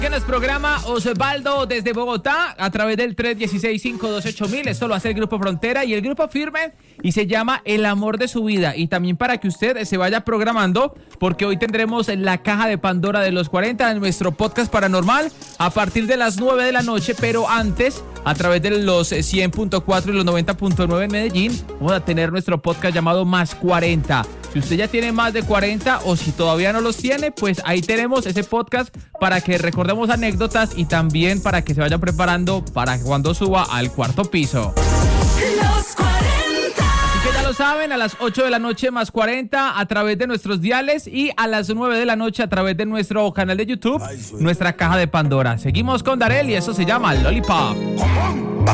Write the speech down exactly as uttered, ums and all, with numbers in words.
Que nos programa Osvaldo desde Bogotá a través del tres uno seis, cinco dos ocho mil. Esto lo hace el Grupo Frontera y el Grupo Firme y se llama El Amor de su Vida. Y también para que usted se vaya programando, porque hoy tendremos la caja de Pandora de los cuarenta en nuestro podcast paranormal a partir de las nueve de la noche. Pero antes, a través de los cien punto cuatro y los noventa punto nueve en Medellín, vamos a tener nuestro podcast llamado Más cuarenta. Si usted ya tiene más de cuarenta o si todavía no los tiene, pues ahí tenemos ese podcast para que recordemos anécdotas y también para que se vayan preparando para cuando suba al cuarto piso. Los cuarenta. Así que ya lo saben, a las ocho de la noche más cuarenta a través de nuestros diales y a las nueve de la noche a través de nuestro canal de YouTube, nuestra caja de Pandora. Seguimos con Darel y eso se llama Lollipop.